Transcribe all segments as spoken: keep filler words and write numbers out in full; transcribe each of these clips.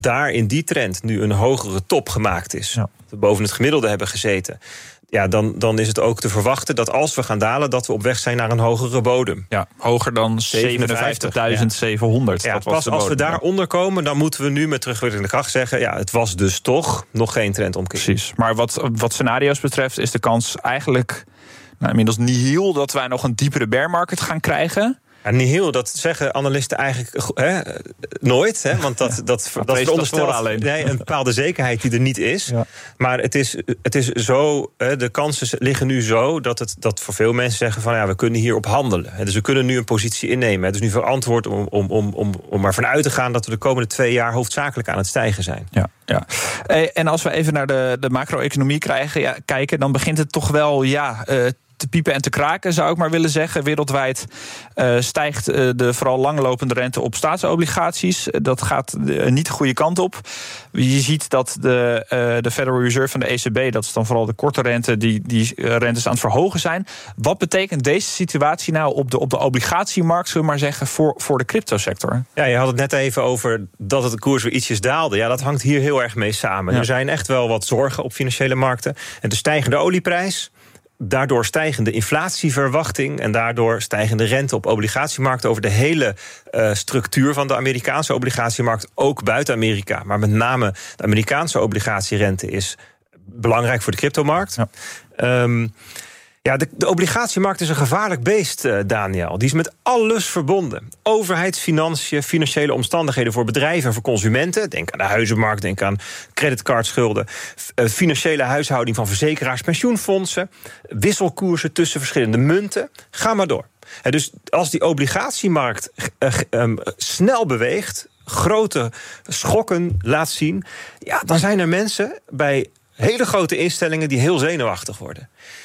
daar in die trend nu een hogere top gemaakt is, ja. we boven het gemiddelde hebben gezeten, ja, dan, dan is het ook te verwachten dat als we gaan dalen, dat we op weg zijn naar een hogere bodem. Ja, hoger dan zevenenvijftigduizend zevenhonderd. Ja, dat pas was de bodem, als we daaronder komen, dan moeten we nu met terugwerkende kracht zeggen, ja, het was dus toch nog geen trendomkering. Precies, maar wat, wat scenario's betreft is de kans eigenlijk nou, inmiddels nihil dat wij nog een diepere bear market gaan krijgen. Ja, nihil, dat zeggen analisten eigenlijk hè, nooit. Hè, want dat, dat, dat, dat veronderstelt alleen. Nee, een bepaalde zekerheid die er niet is. Ja. Maar het is, het is zo, de kansen liggen nu zo dat, het, dat voor veel mensen zeggen van ja, we kunnen hierop handelen. Dus we kunnen nu een positie innemen. Het is nu verantwoord om, om, om, om, om maar vanuit te gaan dat we de komende twee jaar hoofdzakelijk aan het stijgen zijn. Ja, ja. En als we even naar de, de macro-economie krijgen, ja, kijken, dan begint het toch wel ja, uh, te piepen en te kraken, zou ik maar willen zeggen. Wereldwijd uh, stijgt uh, de vooral langlopende rente op staatsobligaties. Dat gaat uh, niet de goede kant op. Je ziet dat de, uh, de Federal Reserve van de E C B, dat is dan vooral de korte rente, die, die uh, rentes aan het verhogen zijn. Wat betekent deze situatie nou op de, op de obligatiemarkt, zullen we maar zeggen, voor, voor de cryptosector? Ja, je had het net even over dat het de koers weer ietsjes daalde. Ja, dat hangt hier heel erg mee samen. Ja. Er zijn echt wel wat zorgen op financiële markten. En de stijgende olieprijs, daardoor stijgende inflatieverwachting en daardoor stijgende rente op obligatiemarkten over de hele uh, structuur van de Amerikaanse obligatiemarkt, ook buiten Amerika. Maar met name de Amerikaanse obligatierente is belangrijk voor de cryptomarkt. Ja. Um, Ja, de, de obligatiemarkt is een gevaarlijk beest, uh, Daniel. Die is met alles verbonden. Overheidsfinanciën, financiële omstandigheden voor bedrijven en voor consumenten. Denk aan de huizenmarkt, denk aan creditcardschulden. Uh, financiële huishouding van verzekeraars, pensioenfondsen. Wisselkoersen tussen verschillende munten. Ga maar door. Uh, dus als die obligatiemarkt uh, um, snel beweegt, grote schokken laat zien, ja, dan zijn er mensen bij hele grote instellingen die heel zenuwachtig worden.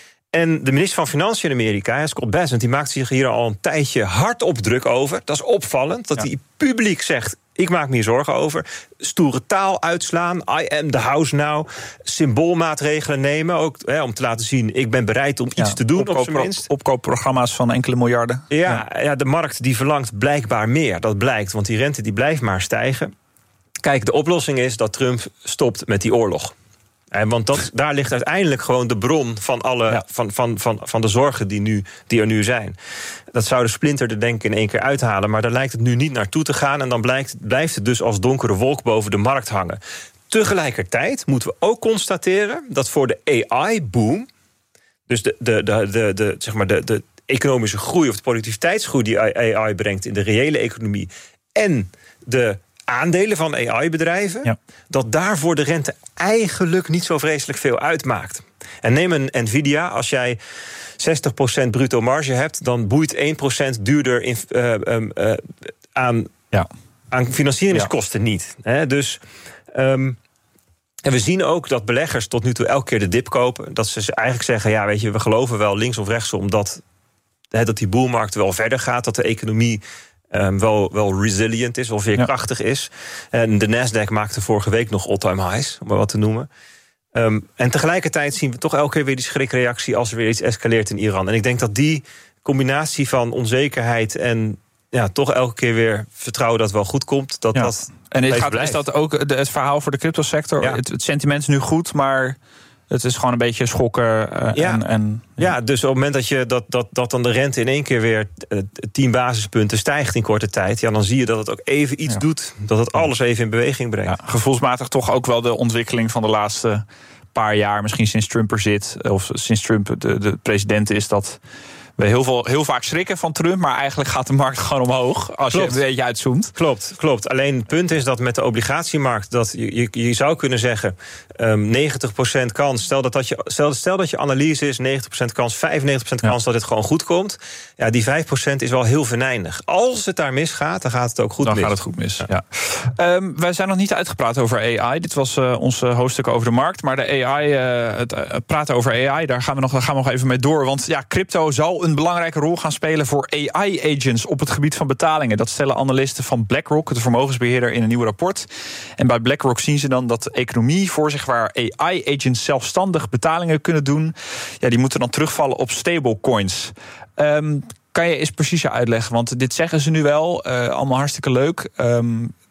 En de minister van Financiën in Amerika, Scott Bessent, die maakt zich hier al een tijdje hardop druk over. Dat is opvallend, dat ja. hij publiek zegt, ik maak me hier zorgen over. Stoere taal uitslaan, I am the house now. Symboolmaatregelen nemen, ook hè, om te laten zien, ik ben bereid om iets ja, te doen, opkoop, op zijn minst. Opkoopprogramma's van enkele miljarden. Ja, ja. ja, de markt die verlangt blijkbaar meer, dat blijkt. Want die rente die blijft maar stijgen. Kijk, de oplossing is dat Trump stopt met die oorlog. En want dat, daar ligt uiteindelijk gewoon de bron van, alle, ja. van, van, van, van de zorgen die, nu, die er nu zijn. Dat zou de splinter er denk ik in één keer uithalen, maar daar lijkt het nu niet naartoe te gaan. En dan blijkt, blijft het dus als donkere wolk boven de markt hangen. Tegelijkertijd moeten we ook constateren dat voor de A I-boom, dus de, de, de, de, de, zeg maar de, de economische groei of de productiviteitsgroei die A I brengt in de reële economie en de aandelen van A I-bedrijven, ja. dat daarvoor de rente eigenlijk niet zo vreselijk veel uitmaakt. En neem een Nvidia, als jij zestig procent bruto marge hebt, dan boeit één procent duurder in, uh, um, uh, aan, ja. aan financieringskosten ja. niet. He, dus um, en we zien ook dat beleggers tot nu toe elke keer de dip kopen. Dat ze eigenlijk zeggen, ja, weet je, we geloven wel links of rechts omdat he, dat die boelmarkt wel verder gaat, dat de economie Um, wel, wel resilient is, wel veerkrachtig ja. is. En de Nasdaq maakte vorige week nog all-time highs, om maar wat te noemen. Um, en tegelijkertijd zien we toch elke keer weer die schrikreactie als er weer iets escaleert in Iran. En ik denk dat die combinatie van onzekerheid en ja, toch elke keer weer vertrouwen dat het wel goed komt, dat ja. dat en is, gaat, is dat ook het verhaal voor de cryptosector? Ja. Het, het sentiment is nu goed, maar het is gewoon een beetje schokken. Uh, ja. En, en, ja, dus op het moment dat, je, dat, dat, dat dan de rente in één keer weer uh, tien basispunten stijgt in korte tijd, ja, dan zie je dat het ook even iets ja. doet. Dat het alles even in beweging brengt. Ja, gevoelsmatig toch ook wel de ontwikkeling van de laatste paar jaar, misschien sinds Trump er zit, of sinds Trump de, de president is, dat we heel, veel, heel vaak schrikken van Trump, maar eigenlijk gaat de markt gewoon omhoog als klopt. je een beetje uitzoomt. Klopt, klopt. Alleen het punt is dat met de obligatiemarkt, dat je, je, je zou kunnen zeggen, um, negentig procent kans, stel dat, dat je, stel, stel dat je analyse is, negentig procent kans, vijfennegentig procent kans ja. dat het gewoon goed komt. Ja, die vijf procent is wel heel venijnig. Als het daar misgaat, dan gaat het ook goed dan mis. Dan gaat het goed mis, ja. ja. Um, wij zijn nog niet uitgepraat over A I. Dit was uh, ons uh, hoofdstuk over de markt. Maar de A I, uh, het uh, praten over A I, daar gaan we nog, daar gaan we nog even mee door. Want ja, crypto zal een belangrijke rol gaan spelen voor A I-agents op het gebied van betalingen. Dat stellen analisten van BlackRock, de vermogensbeheerder, in een nieuw rapport. En bij BlackRock zien ze dan dat de economie voor zich, waar A I-agents zelfstandig betalingen kunnen doen, ja, die moeten dan terugvallen op stablecoins. Um, kan je eens preciezer uitleggen? Want dit zeggen ze nu wel, uh, allemaal hartstikke leuk. Um,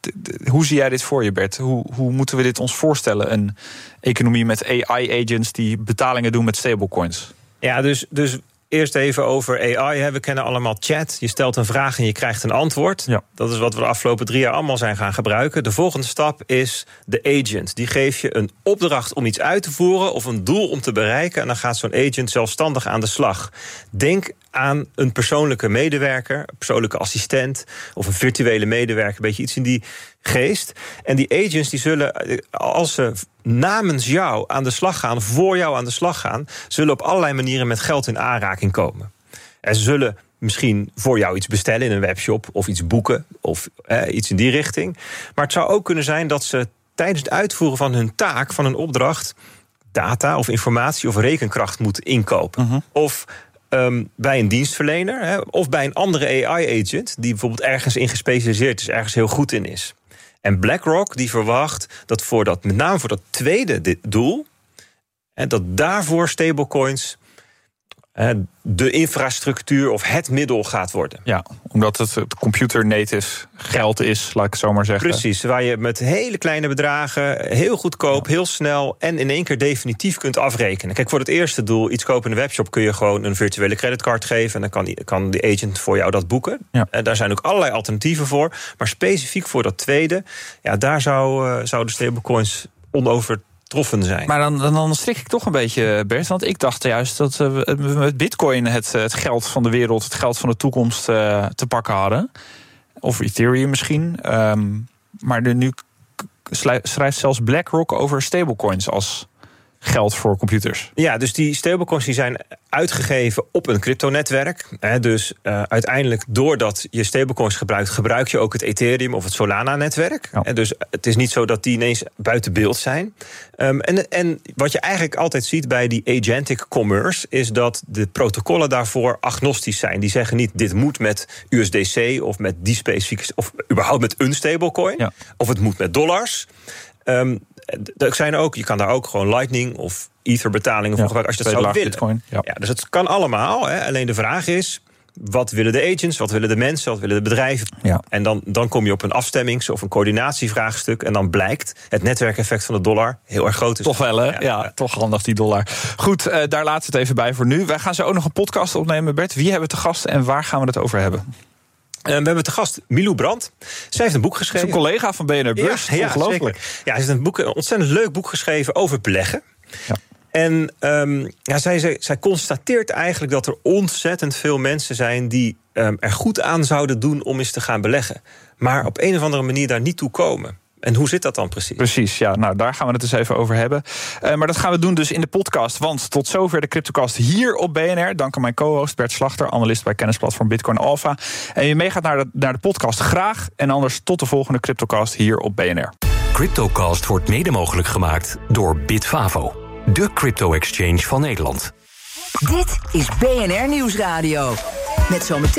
Hoe zie jij dit voor je, Bert? Hoe, hoe moeten we dit ons voorstellen? Een economie met A I-agents die betalingen doen met stablecoins. Ja, dus, dus eerst even over A I. Hè. We kennen allemaal chat. Je stelt een vraag en je krijgt een antwoord. Ja. Dat is wat we de afgelopen drie jaar allemaal zijn gaan gebruiken. De volgende stap is de agent. Die geeft je een opdracht om iets uit te voeren of een doel om te bereiken. En dan gaat zo'n agent zelfstandig aan de slag. Denk aan een persoonlijke medewerker, een persoonlijke assistent of een virtuele medewerker. Een beetje iets in die geest. En die agents die zullen, als ze namens jou aan de slag gaan, voor jou aan de slag gaan, zullen op allerlei manieren met geld in aanraking komen. En ze zullen misschien voor jou iets bestellen in een webshop of iets boeken of eh, iets in die richting. Maar het zou ook kunnen zijn dat ze tijdens het uitvoeren van hun taak, van hun opdracht, data of informatie of rekenkracht moeten inkopen. Uh-huh. Of Um, bij een dienstverlener, hè, of bij een andere A I-agent die bijvoorbeeld ergens in gespecialiseerd is, ergens heel goed in is. En BlackRock die verwacht dat voor dat, met name voor dat tweede dit doel, hè, dat daarvoor stablecoins de infrastructuur of het middel gaat worden. Ja, omdat het, het computer-native geld is, laat ik het zo maar zeggen. Precies, waar je met hele kleine bedragen heel goedkoop, ja. heel snel en in één keer definitief kunt afrekenen. Kijk, voor het eerste doel, iets kopen in een webshop, kun je gewoon een virtuele creditcard geven en dan kan, kan de agent voor jou dat boeken. Ja. En daar zijn ook allerlei alternatieven voor. Maar specifiek voor dat tweede, ja, daar zou, uh, zouden stablecoins onover zijn. Maar dan, dan strik ik toch een beetje, Bert. Want ik dacht juist dat we met Bitcoin het, het geld van de wereld, het geld van de toekomst uh, te pakken hadden. Of Ethereum misschien. Um, maar de, nu schrijft zelfs BlackRock over stablecoins als geld voor computers. Ja, dus die stablecoins die zijn uitgegeven op een cryptonetwerk. Dus uh, uiteindelijk, doordat je stablecoins gebruikt, gebruik je ook het Ethereum of het Solana-netwerk. Ja. Dus het is niet zo dat die ineens buiten beeld zijn. Um, en, en wat je eigenlijk altijd ziet bij die agentic commerce is dat de protocollen daarvoor agnostisch zijn. Die zeggen niet, dit moet met U S D C of met die specifieke, of überhaupt met een stablecoin. Ja. Of het moet met dollars. Um, Er zijn ook, je kan daar ook gewoon Lightning of Ether betalingen voor gebruiken als je dat zou willen. Bitcoin, ja. Ja, dus het kan allemaal. Hè. Alleen de vraag is, wat willen de agents, wat willen de mensen, wat willen de bedrijven? Ja. En dan, dan kom je op een afstemmings- of een coördinatievraagstuk. En dan blijkt het netwerkeffect van de dollar heel erg groot is. Toch wel, hè? Ja, ja, ja. Toch handig die dollar. Goed, uh, daar laten we het even bij voor nu. Wij gaan zo ook nog een podcast opnemen, Bert. Wie hebben we te gast en waar gaan we het over hebben? Uh, we hebben te gast Milou Brandt. Zij heeft een boek geschreven. Is een collega van B N R Beurs. Ja, ongelooflijk. Ja, ja, ze heeft een, boek, een ontzettend leuk boek geschreven over beleggen. Ja. En um, ja, zij, zij, zij constateert eigenlijk dat er ontzettend veel mensen zijn die um, er goed aan zouden doen om eens te gaan beleggen. Maar op een of andere manier daar niet toe komen. En hoe zit dat dan precies? Precies, ja. Nou, daar gaan we het eens even over hebben. Uh, maar dat gaan we doen dus in de podcast. Want tot zover de CryptoCast hier op B N R. Dank aan mijn co-host Bert Slachter, analist bij kennisplatform Bitcoin Alpha. En je meegaat naar de, naar de podcast, graag. En anders tot de volgende CryptoCast hier op B N R. CryptoCast wordt mede mogelijk gemaakt door Bitfavo, de crypto-exchange van Nederland. Dit is B N R Nieuwsradio. Met zometeen